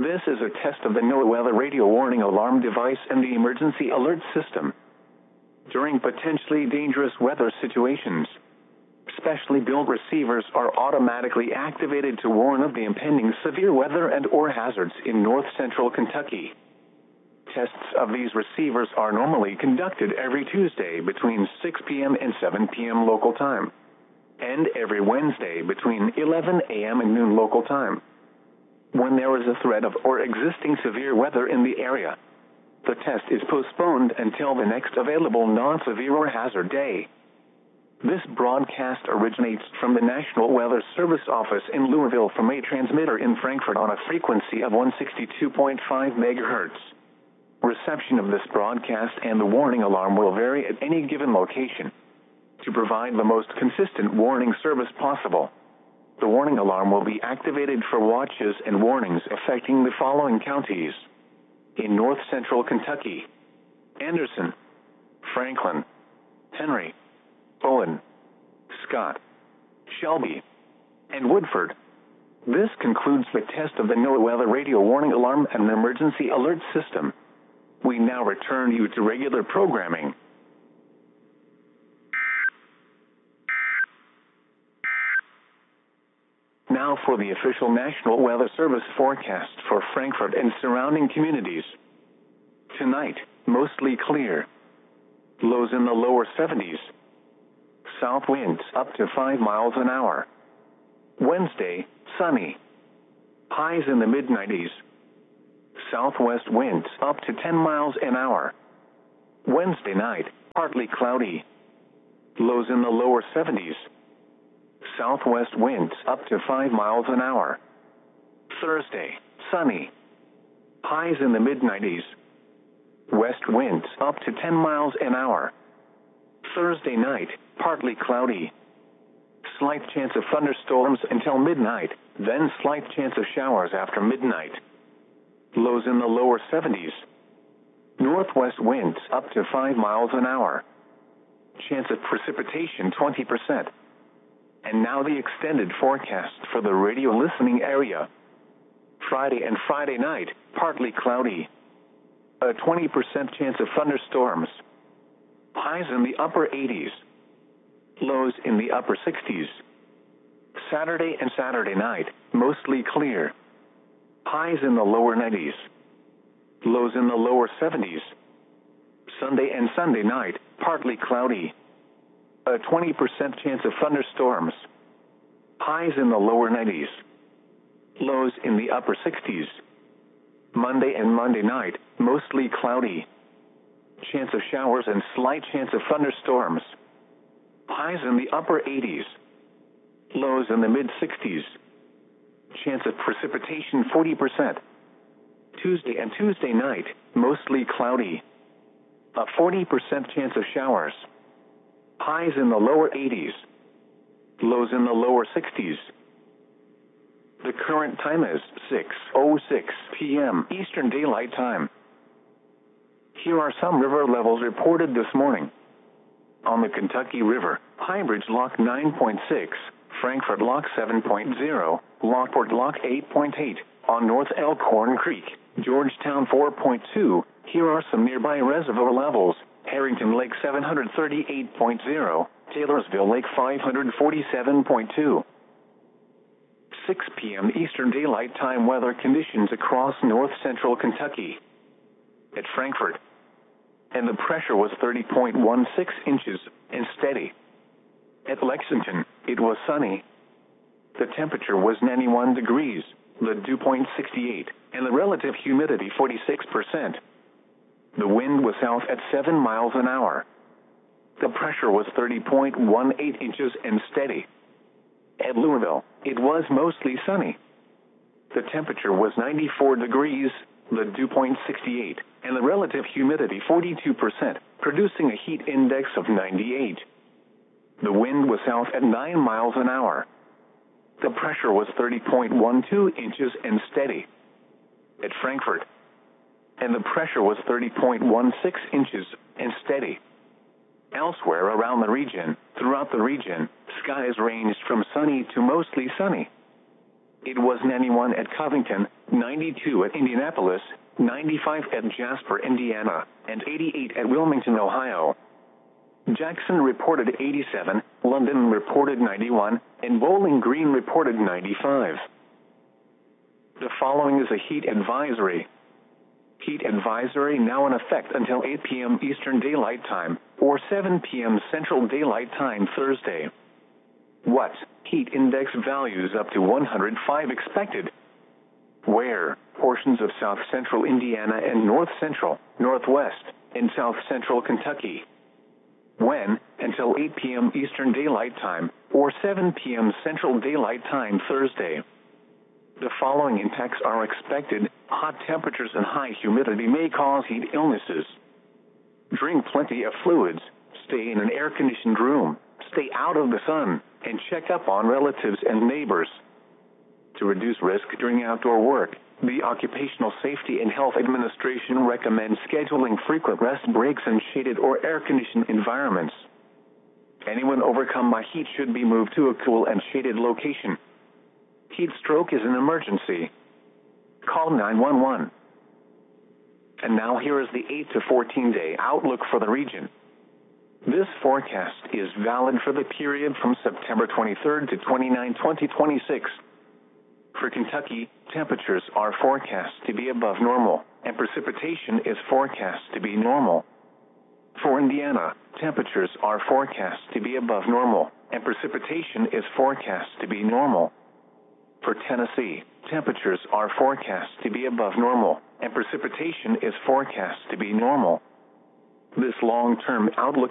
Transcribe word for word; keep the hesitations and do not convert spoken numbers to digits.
This is a test of the NOAA weather radio warning alarm device and the emergency alert system. During potentially dangerous weather situations, specially built receivers are automatically activated to warn of the impending severe weather and or hazards in north central Kentucky. Tests of these receivers are normally conducted every Tuesday between six p m and seven p m local time, and every Wednesday between eleven a m and noon local time. When there is a threat of or existing severe weather in the area, the test is postponed until the next available non-severe or hazard day. This broadcast originates from the National Weather Service office in Louisville from a transmitter in Frankfort on a frequency of one sixty-two point five megahertz. Reception of this broadcast and the warning alarm will vary at any given location. To provide the most consistent warning service possible, the warning alarm will be activated for watches and warnings affecting the following counties: in north central Kentucky: Anderson, Franklin, Henry, Owen, Scott, Shelby, and Woodford. This concludes the test of the NOAA weather radio warning alarm and emergency alert system. We now return you to regular programming. Now for the official National Weather Service forecast for Frankfort and surrounding communities. Tonight, mostly clear. Lows in the lower seventies. South winds up to five miles an hour. Wednesday, sunny. Highs in the mid nineties. Southwest winds up to ten miles an hour. Wednesday night, partly cloudy. Lows in the lower seventies. Southwest winds up to five miles an hour. Thursday, sunny. Highs in the mid nineties. West winds up to ten miles an hour. Thursday night, partly cloudy. Slight chance of thunderstorms until midnight, then slight chance of showers after midnight. Lows in the lower seventies. Northwest winds up to five miles an hour. Chance of precipitation twenty percent. And now the extended forecast for the radio listening area. Friday and Friday night, partly cloudy. A twenty percent chance of thunderstorms. Highs in the upper eighties. Lows in the upper sixties. Saturday and Saturday night, mostly clear. Highs in the lower nineties. Lows in the lower seventies. Sunday and Sunday night, partly cloudy. A twenty percent chance of thunderstorms. Highs in the lower nineties. Lows in the upper sixties. Monday and Monday night, mostly cloudy. Chance of showers and slight chance of thunderstorms. Highs in the upper eighties. Lows in the mid sixties. Chance of precipitation forty percent. Tuesday and Tuesday night, mostly cloudy. A forty percent chance of showers. Highs in the lower eighties. Lows in the lower sixties. The current time is six oh six p m Eastern Daylight Time. Here are some river levels reported this morning. On the Kentucky River, Highbridge Lock nine point six, Frankfort Lock seven point zero, Lockport Lock eight point eight, on North Elkhorn Creek, Georgetown four point two. Here are some nearby reservoir levels: Harrington Lake seven hundred thirty-eight point zero, Taylorsville Lake five hundred forty-seven point two. six p m Eastern Daylight Time weather conditions across north central Kentucky. At Frankfort, and the pressure was thirty point one six inches and steady. At Lexington, it was sunny. The temperature was ninety-one degrees, the dew point sixty-eight, and the relative humidity forty-six percent. The wind was south at seven miles an hour. The pressure was thirty point one eight inches and steady. At Louisville, it was mostly sunny. The temperature was ninety-four degrees, the dew point sixty-eight, and the relative humidity forty-two percent, producing a heat index of ninety-eight. The wind was south at nine miles an hour. The pressure was thirty point one two inches and steady. At Frankfort, and the pressure was thirty point one six inches and steady. Elsewhere around the region, throughout the region, skies ranged from sunny to mostly sunny. It was ninety-one at Covington, ninety-two at Indianapolis, ninety-five at Jasper, Indiana, and eighty-eight at Wilmington, Ohio. Jackson reported eighty-seven, London reported ninety-one, and Bowling Green reported ninety-five. The following is a heat advisory. Heat advisory now in effect until eight p m Eastern Daylight Time, or seven p m Central Daylight Time Thursday. What? Heat index values up to one hundred five expected. Where? Portions of south central Indiana and north central, northwest, and south central Kentucky. When? Until eight p m Eastern Daylight Time, or seven p m Central Daylight Time Thursday. The following impacts are expected. Hot temperatures and high humidity may cause heat illnesses. Drink plenty of fluids, stay in an air-conditioned room, stay out of the sun, and check up on relatives and neighbors. To reduce risk during outdoor work, the Occupational Safety and Health Administration recommends scheduling frequent rest breaks in shaded or air-conditioned environments. Anyone overcome by heat should be moved to a cool and shaded location. Heat stroke is an emergency. Call nine one one. And now here is the eight to fourteen day outlook for the region. This forecast is valid for the period from September twenty-third to twenty-ninth, twenty twenty-six. For Kentucky, temperatures are forecast to be above normal, and precipitation is forecast to be normal. For Indiana, temperatures are forecast to be above normal, and precipitation is forecast to be normal. For Tennessee, temperatures are forecast to be above normal, and precipitation is forecast to be normal. This long-term outlook